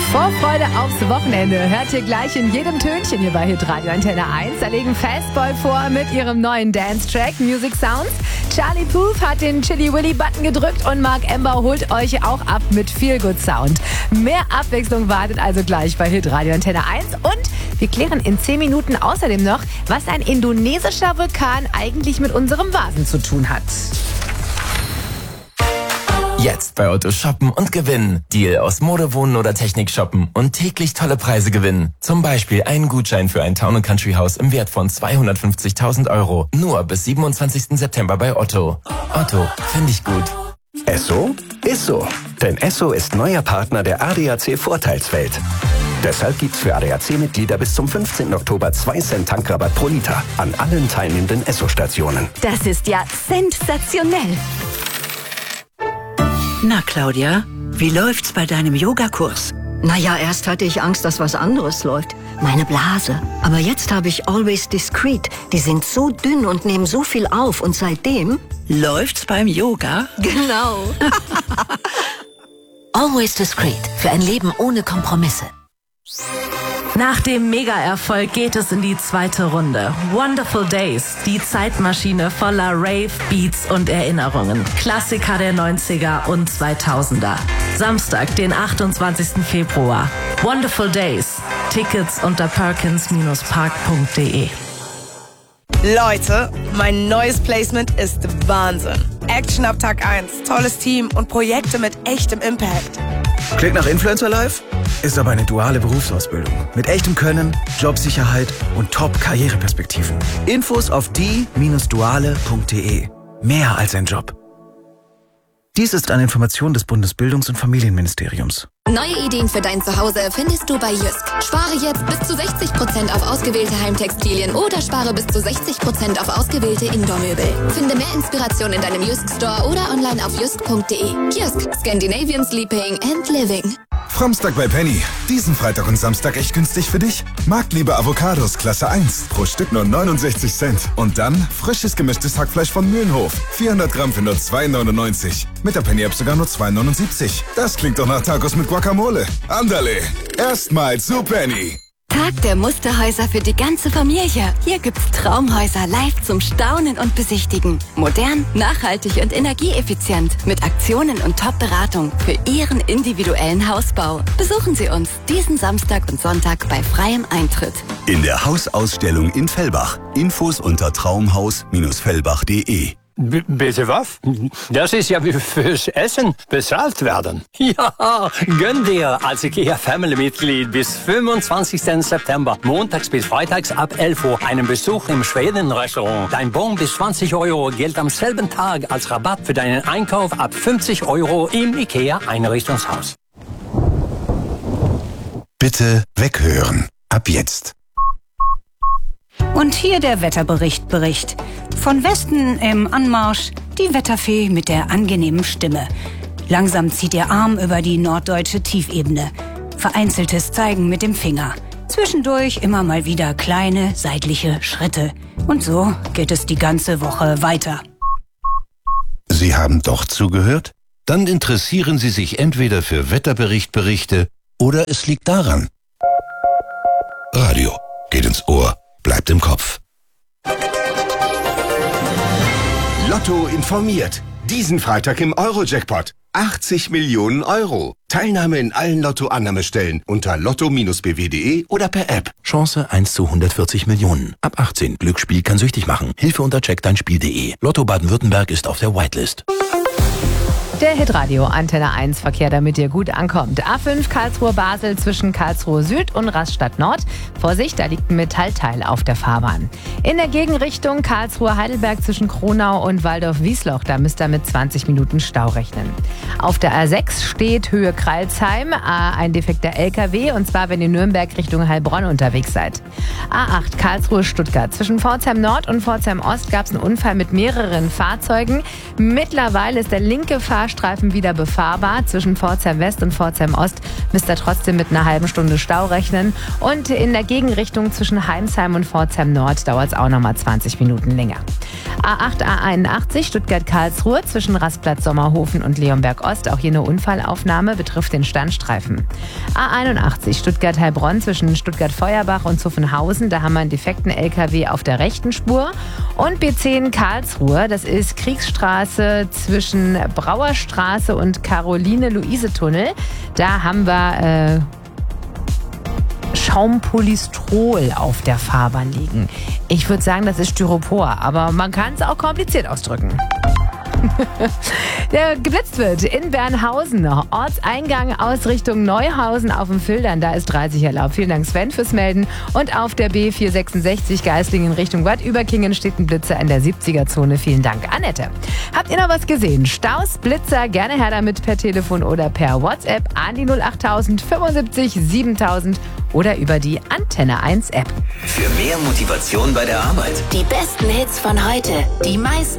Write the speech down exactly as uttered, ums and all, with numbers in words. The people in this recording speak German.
Vorfreude aufs Wochenende hört ihr gleich in jedem Tönchen hier bei Hitradio Antenne eins. Da legen Fastboy vor mit ihrem neuen Dance-Track Music Sounds. Charlie Puth hat den Chili Willy Button gedrückt und Mark Ember holt euch auch ab mit Feel Good Sound. Mehr Abwechslung wartet also gleich bei Hitradio Antenne eins und wir klären in zehn Minuten außerdem noch, was ein indonesischer Vulkan eigentlich mit unserem Vasen zu tun hat. Jetzt bei Otto shoppen und gewinnen. Deal aus Mode, Wohnen oder Technik shoppen und täglich tolle Preise gewinnen. Zum Beispiel einen Gutschein für ein Town and Country Haus im Wert von zweihundertfünfzigtausend Euro. Nur bis siebenundzwanzigsten September bei Otto. Otto, finde ich gut. Esso ist so. Denn Esso ist neuer Partner der A D A C Vorteilswelt. Deshalb gibt's für A D A C-Mitglieder bis zum fünfzehnten Oktober zwei Cent Tankrabatt pro Liter an allen teilnehmenden Esso-Stationen. Das ist ja sensationell. Na, Claudia, wie läuft's bei deinem Yogakurs? Naja, erst hatte ich Angst, dass was anderes läuft. Meine Blase. Aber jetzt habe ich Always Discreet. Die sind so dünn und nehmen so viel auf. Und seitdem... Läuft's beim Yoga? Genau. Always Discreet. Für ein Leben ohne Kompromisse. Nach dem Mega-Erfolg geht es in die zweite Runde. Wonderful Days, die Zeitmaschine voller Rave, Beats und Erinnerungen. Klassiker der neunziger und zweitausender. Samstag, den achtundzwanzigsten Februar. Wonderful Days. Tickets unter perkins park punkt de. Leute, mein neues Placement ist Wahnsinn. Action ab Tag eins, tolles Team und Projekte mit echtem Impact. Klingt nach Influencer Life? Ist aber eine duale Berufsausbildung. Mit echtem Können, Jobsicherheit und Top-Karriereperspektiven. Infos auf die Bindestrich duale punkt de. Mehr als ein Job. Dies ist eine Information des Bundesbildungs- und Familienministeriums. Neue Ideen für dein Zuhause findest du bei Jysk. Spare jetzt bis zu sechzig Prozent auf ausgewählte Heimtextilien oder spare bis zu sechzig Prozent auf ausgewählte Indoor-Möbel. Finde mehr Inspiration in deinem Jysk Store oder online auf jysk punkt de. Jysk, Scandinavian Sleeping and Living. Framstag bei Penny. Diesen Freitag und Samstag echt günstig für dich. Marktliebe Avocados Klasse eins. Pro Stück nur neunundsechzig Cent. Und dann frisches gemischtes Hackfleisch von Mühlenhof. vierhundert Gramm für nur zwei neunundneunzig. Mit der Penny-App sogar nur zwei neunundsiebzig. Das klingt doch nach Tacos mit Guacamole. Andale. Erstmal zu Penny. Tag der Musterhäuser für die ganze Familie. Hier gibt's Traumhäuser live zum Staunen und Besichtigen. Modern, nachhaltig und energieeffizient. Mit Aktionen und Top-Beratung für Ihren individuellen Hausbau. Besuchen Sie uns diesen Samstag und Sonntag bei freiem Eintritt. In der Hausausstellung in Fellbach. Infos unter traumhaus Bindestrich fellbach punkt de. B- bitte was? Das ist ja wie fürs Essen bezahlt werden. Ja, gönn dir als IKEA-Family-Mitglied bis fünfundzwanzigsten September, montags bis freitags ab elf Uhr, einen Besuch im Schweden-Restaurant. Dein Bon bis zwanzig Euro gilt am selben Tag als Rabatt für deinen Einkauf ab fünfzig Euro im IKEA-Einrichtungshaus. Bitte weghören. Ab jetzt. Und hier der Wetterbericht Bericht. Von Westen im Anmarsch die Wetterfee mit der angenehmen Stimme. Langsam zieht ihr Arm über die norddeutsche Tiefebene. Vereinzeltes Zeigen mit dem Finger. Zwischendurch immer mal wieder kleine seitliche Schritte. Und so geht es die ganze Woche weiter. Sie haben doch zugehört? Dann interessieren Sie sich entweder für Wetterberichtberichte oder es liegt daran. Radio geht ins Ohr, bleibt im Kopf. Lotto informiert. Diesen Freitag im Euro-Jackpot. achtzig Millionen Euro. Teilnahme in allen Lotto-Annahmestellen unter lotto Bindestrich b w punkt de oder per App. Chance eins zu hundertvierzig Millionen. Ab achtzehn. Glücksspiel kann süchtig machen. Hilfe unter check dein spiel punkt de. Lotto Baden-Württemberg ist auf der Whitelist. Der Hitradio Antenne eins Verkehr, damit ihr gut ankommt. A fünf Karlsruhe-Basel zwischen Karlsruhe Süd und Rastatt Nord. Vorsicht, da liegt ein Metallteil auf der Fahrbahn. In der Gegenrichtung Karlsruhe-Heidelberg zwischen Kronau und Waldorf-Wiesloch. Da müsst ihr mit zwanzig Minuten Stau rechnen. Auf der A sechs steht Höhe Kreilsheim ein defekter L K W. Und zwar, wenn ihr Nürnberg Richtung Heilbronn unterwegs seid. A acht Karlsruhe-Stuttgart. Zwischen Pforzheim Nord und Pforzheim Ost gab es einen Unfall mit mehreren Fahrzeugen. Mittlerweile ist der linke Fahrstreifen wieder befahrbar. Zwischen Pforzheim West und Pforzheim Ost müsst ihr trotzdem mit einer halben Stunde Stau rechnen. Und in der Gegenrichtung zwischen Heinsheim und Pforzheim Nord dauert es auch nochmal zwanzig Minuten länger. A acht, A einundachtzig Stuttgart-Karlsruhe zwischen Rastplatz Sommerhofen und Leonberg Ost. Auch hier eine Unfallaufnahme, betrifft den Standstreifen. A einundachtzig Stuttgart-Heilbronn zwischen Stuttgart-Feuerbach und Zuffenhausen. Da haben wir einen defekten L K W auf der rechten Spur. Und B zehn Karlsruhe, das ist Kriegsstraße zwischen Brauerstraße und Caroline-Luise-Tunnel. Da haben wir äh, Schaumpolystrol auf der Fahrbahn liegen. Ich würde sagen, das ist Styropor, aber man kann es auch kompliziert ausdrücken. Der geblitzt wird in Bernhausen. Ortseingang aus Richtung Neuhausen auf dem Filtern. Da ist dreißig erlaubt. Vielen Dank, Sven, fürs Melden. Und auf der B vierhundertsechsundsechzig Geislingen Richtung Bad Überkingen steht ein Blitzer in der siebziger-Zone. Vielen Dank, Annette. Habt ihr noch was gesehen? Staus, Blitzer, gerne her damit per Telefon oder per WhatsApp an die null achttausend fünfundsiebzig siebentausend oder über die Antenne eins App. Für mehr Motivation bei der Arbeit. Die besten Hits von heute, die meisten